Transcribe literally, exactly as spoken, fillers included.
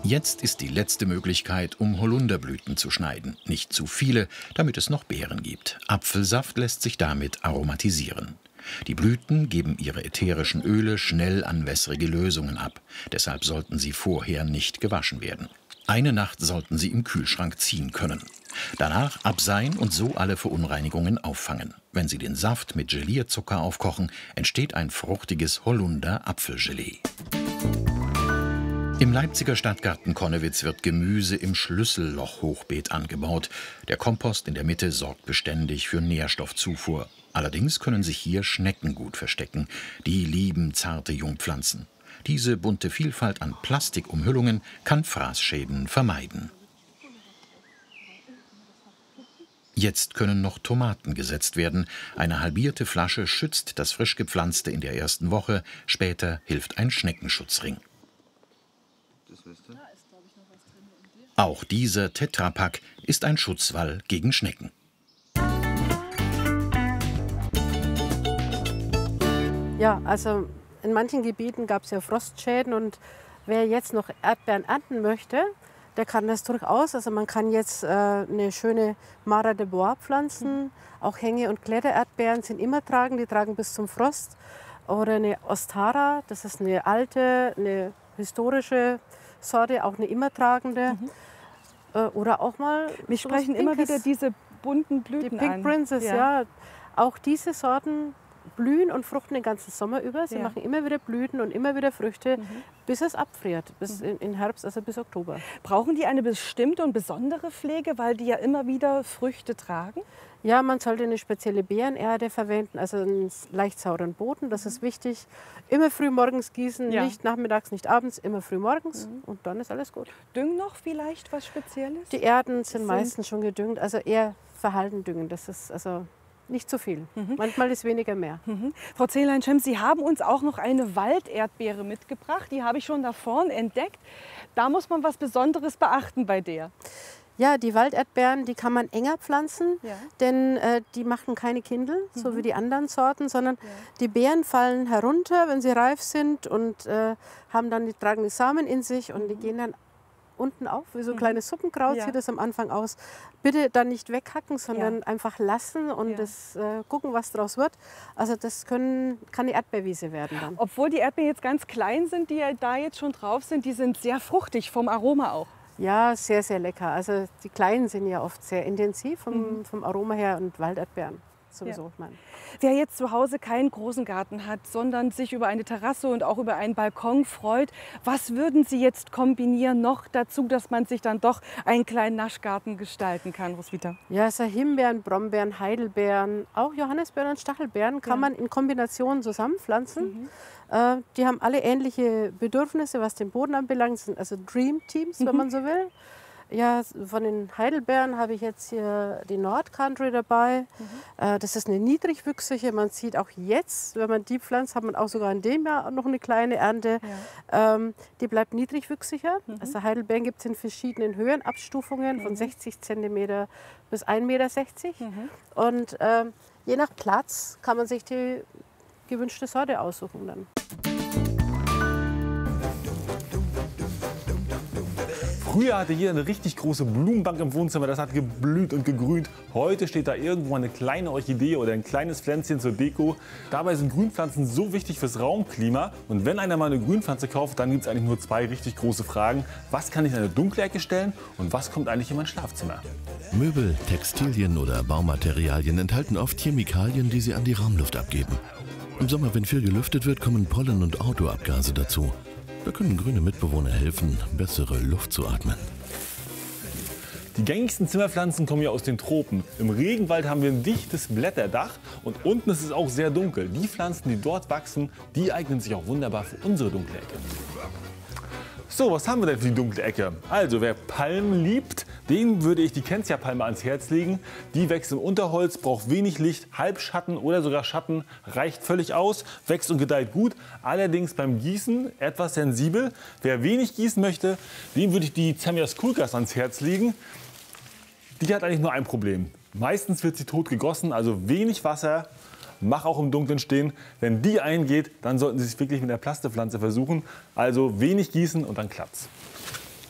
Jetzt ist die letzte Möglichkeit, um Holunderblüten zu schneiden. Nicht zu viele, damit es noch Beeren gibt. Apfelsaft lässt sich damit aromatisieren. Die Blüten geben ihre ätherischen Öle schnell an wässrige Lösungen ab. Deshalb sollten sie vorher nicht gewaschen werden. Eine Nacht sollten sie im Kühlschrank ziehen können. Danach abseihen und so alle Verunreinigungen auffangen. Wenn Sie den Saft mit Gelierzucker aufkochen, entsteht ein fruchtiges Holunder-Apfelgelee. Im Leipziger Stadtgarten Connewitz wird Gemüse im Schlüsselloch-Hochbeet angebaut. Der Kompost in der Mitte sorgt beständig für Nährstoffzufuhr. Allerdings können sich hier Schnecken gut verstecken. Die lieben zarte Jungpflanzen. Diese bunte Vielfalt an Plastikumhüllungen kann Fraßschäden vermeiden. Jetzt können noch Tomaten gesetzt werden. Eine halbierte Flasche schützt das frisch gepflanzte in der ersten Woche. Später hilft ein Schneckenschutzring. Auch dieser Tetrapack ist ein Schutzwall gegen Schnecken. Ja, also in manchen Gebieten gab es ja Frostschäden und wer jetzt noch Erdbeeren ernten möchte, der kann das durchaus. Also man kann jetzt äh, eine schöne Mara de Bois pflanzen. Mhm. Auch Hänge- und Klettererdbeeren sind immer tragen, die tragen bis zum Frost. Oder eine Ostara, das ist eine alte, eine historische Sorte, auch eine immer tragende. Mhm. Äh, oder auch mal. Wir sprechen immer wieder diese bunten Blüten Die Pink an. Princess, ja. ja. Auch diese Sorten blühen und fruchten den ganzen Sommer über. Sie ja. machen immer wieder Blüten und immer wieder Früchte, mhm. bis es abfriert, bis mhm. in Herbst, also bis Oktober. Brauchen die eine bestimmte und besondere Pflege, weil die ja immer wieder Früchte tragen? Ja, man sollte eine spezielle Beerenerde verwenden, also einen leicht sauren Boden, das ist wichtig. Immer früh morgens gießen, ja. nicht nachmittags, nicht abends, immer früh morgens mhm. und dann ist alles gut. Düngen noch vielleicht was Spezielles? Die Erden sind, sind meistens schon gedüngt, also eher verhalten düngen, das ist also nicht zu viel. Mhm. Manchmal ist weniger mehr. Mhm. Frau Zehlein-Schemm, Sie haben uns auch noch eine Walderdbeere mitgebracht. Die habe ich schon da vorne entdeckt. Da muss man was Besonderes beachten bei der. Ja, die Walderdbeeren, die kann man enger pflanzen, ja. denn äh, die machen keine Kindel, mhm. so wie die anderen Sorten, sondern ja. die Beeren fallen herunter, wenn sie reif sind und äh, haben dann die tragenden Samen in sich und mhm. die gehen dann unten auf, wie so ein kleines Suppenkraut ja. sieht das am Anfang aus. Bitte dann nicht weghacken, sondern ja. einfach lassen und ja. das, äh, gucken, was daraus wird. Also das können, kann eine Erdbeerwiese werden dann. Obwohl die Erdbeeren jetzt ganz klein sind, die da jetzt schon drauf sind, die sind sehr fruchtig, vom Aroma auch. Ja, sehr, sehr lecker. Also die kleinen sind ja oft sehr intensiv vom, mhm. vom Aroma her und Walderdbeeren sowieso. Ja. Ich meine. Wer jetzt zu Hause keinen großen Garten hat, sondern sich über eine Terrasse und auch über einen Balkon freut, was würden Sie jetzt kombinieren noch dazu, dass man sich dann doch einen kleinen Naschgarten gestalten kann, Roswitha? Ja, so Himbeeren, Brombeeren, Heidelbeeren, auch Johannisbeeren und Stachelbeeren kann ja. man in Kombination zusammenpflanzen. Mhm. Äh, die haben alle ähnliche Bedürfnisse, was den Boden anbelangt. Das sind also Dream Teams, mhm. wenn man so will. Ja, von den Heidelbeeren habe ich jetzt hier die Nord Country dabei. Mhm. Äh, das ist eine niedrigwüchsige. Man sieht auch jetzt, wenn man die pflanzt, hat man auch sogar in dem Jahr noch eine kleine Ernte. Ja. Ähm, die bleibt niedrigwüchsiger. Mhm. Also Heidelbeeren gibt es in verschiedenen Höhenabstufungen, mhm. von sechzig Zentimeter bis ein Meter sechzig. Mhm. Und ähm, je nach Platz kann man sich die gewünschte Sorte aussuchen dann. Früher hatte hier eine richtig große Blumenbank im Wohnzimmer, das hat geblüht und gegrünt. Heute steht da irgendwo eine kleine Orchidee oder ein kleines Pflänzchen zur Deko. Dabei sind Grünpflanzen so wichtig fürs Raumklima. Und wenn einer mal eine Grünpflanze kauft, dann gibt es eigentlich nur zwei richtig große Fragen. Was kann ich in eine dunkle Ecke stellen und was kommt eigentlich in mein Schlafzimmer? Möbel, Textilien oder Baumaterialien enthalten oft Chemikalien, die sie an die Raumluft abgeben. Im Sommer, wenn viel gelüftet wird, kommen Pollen und Autoabgase dazu. Da können grüne Mitbewohner helfen, bessere Luft zu atmen. Die gängigsten Zimmerpflanzen kommen ja aus den Tropen. Im Regenwald haben wir ein dichtes Blätterdach und unten ist es auch sehr dunkel. Die Pflanzen, die dort wachsen, die eignen sich auch wunderbar für unsere dunkle Ecke. So, was haben wir denn für die dunkle Ecke? Also, wer Palmen liebt, dem würde ich die Kentia-Palme ans Herz legen. Die wächst im Unterholz, braucht wenig Licht, Halbschatten oder sogar Schatten, reicht völlig aus, wächst und gedeiht gut. Allerdings beim Gießen etwas sensibel. Wer wenig gießen möchte, dem würde ich die Zemias Kulkas ans Herz legen. Die hat eigentlich nur ein Problem. Meistens wird sie tot gegossen, also wenig Wasser. Mach auch im Dunkeln stehen. Wenn die eingeht, dann sollten Sie es wirklich mit der Plastepflanze versuchen. Also wenig gießen und dann klappt's.